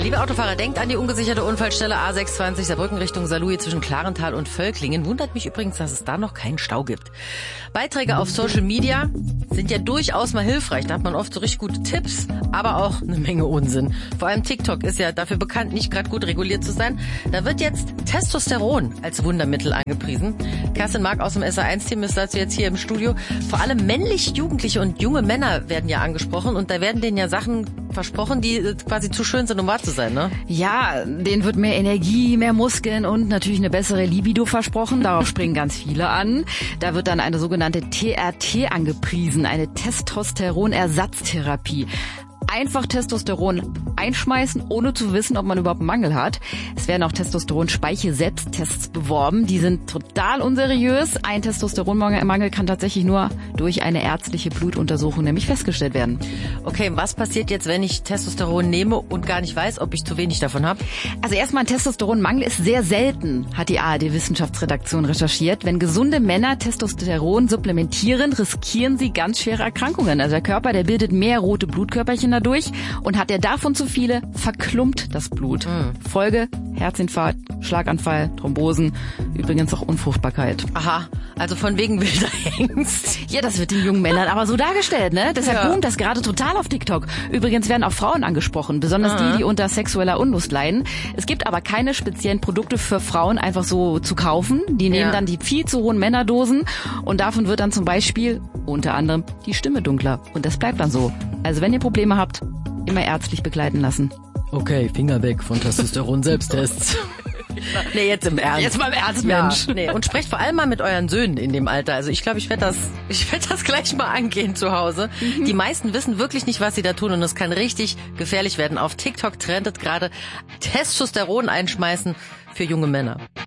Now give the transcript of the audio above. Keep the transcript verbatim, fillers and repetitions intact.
Liebe Autofahrer, denkt an die ungesicherte Unfallstelle A sechsundzwanzig Saarbrücken Richtung Saarlouis zwischen Klarental und Völklingen. Wundert mich übrigens, dass es da noch keinen Stau gibt. Beiträge auf Social Media sind ja durchaus mal hilfreich. Da hat man oft so richtig gute Tipps, aber auch eine Menge Unsinn. Vor allem TikTok ist ja dafür bekannt, nicht gerade gut reguliert zu sein. Da wird jetzt Testosteron als Wundermittel angepriesen. Kerstin Mark aus dem S A eins Team ist dazu jetzt hier im Studio. Vor allem männliche Jugendliche und junge Männer werden ja angesprochen und da werden denen ja Sachen versprochen, die quasi zu schön sind, um wahr zu sein, ne? Ja, denen wird mehr Energie, mehr Muskeln und natürlich eine bessere Libido versprochen. Darauf springen ganz viele an. Da wird dann eine sogenannte T R T angepriesen, eine Testosteronersatztherapie. Einfach Testosteron einschmeißen, ohne zu wissen, ob man überhaupt einen Mangel hat. Es werden auch Testosteron-Speichel-Selbsttests beworben. Die sind total unseriös. Ein Testosteronmangel kann tatsächlich nur durch eine ärztliche Blutuntersuchung nämlich festgestellt werden. Okay, was passiert jetzt, wenn ich Testosteron nehme und gar nicht weiß, ob ich zu wenig davon habe? Also erstmal, ein Testosteronmangel ist sehr selten, hat die A R D-Wissenschaftsredaktion recherchiert. Wenn gesunde Männer Testosteron supplementieren, riskieren sie ganz schwere Erkrankungen. Also der Körper, der bildet mehr rote Blutkörperchen dadurch und hat er davon zu viele, verklumpt das Blut. Mhm. Folge: Herzinfarkt, Schlaganfall, Thrombosen, übrigens auch Unfruchtbarkeit. Aha, also von wegen wilder Hengst. Ja, das wird den jungen Männern aber so dargestellt, ne? Deshalb ja. boomt das gerade total auf TikTok. Übrigens werden auch Frauen angesprochen, besonders Aha. die, die unter sexueller Unlust leiden. Es gibt aber keine speziellen Produkte für Frauen einfach so zu kaufen. Die nehmen ja. dann die viel zu hohen Männerdosen und davon wird dann zum Beispiel unter anderem die Stimme dunkler. Und das bleibt dann so. Also wenn ihr Probleme habt, immer ärztlich begleiten lassen. Okay, Finger weg von Testosteron-Selbsttests. Nee, jetzt im Ernst. Jetzt mal im Ernst, Mensch. Ja, nee. Und sprecht vor allem mal mit euren Söhnen in dem Alter. Also ich glaube, ich werde das, ich werde das gleich mal angehen zu Hause. Mhm. Die meisten wissen wirklich nicht, was sie da tun und es kann richtig gefährlich werden. Auf TikTok trendet gerade Testosteron einschmeißen für junge Männer.